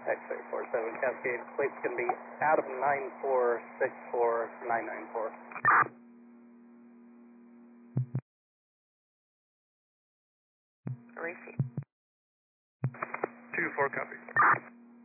X-ray 47 Cascade, plate's going to be Adam 9464994. Receive. 2-4, copy.